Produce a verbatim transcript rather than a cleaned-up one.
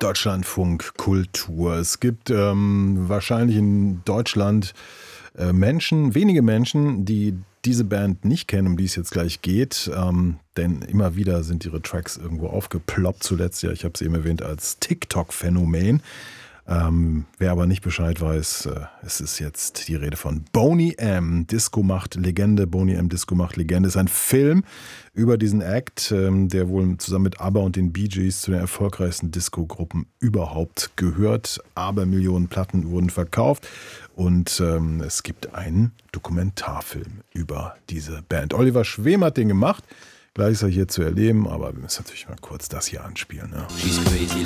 Deutschlandfunk Kultur. Es gibt ähm, wahrscheinlich in Deutschland äh, Menschen, wenige Menschen, die diese Band nicht kennen, um die es jetzt gleich geht. Ähm, denn immer wieder sind ihre Tracks irgendwo aufgeploppt. Zuletzt, ja, ich habe es eben erwähnt, als TikTok-Phänomen. Ähm, wer aber nicht Bescheid weiß, äh, es ist jetzt die Rede von Boney M. Disco macht Legende. Boney M. Disco macht Legende ist ein Film über diesen Act, ähm, der wohl zusammen mit ABBA und den Bee Gees zu den erfolgreichsten Disco-Gruppen überhaupt gehört. Abermillionen Platten wurden verkauft und ähm, es gibt einen Dokumentarfilm über diese Band. Oliver Schwem hat den gemacht. Gleich ist er hier zu erleben, aber wir müssen natürlich mal kurz das hier anspielen. Ne?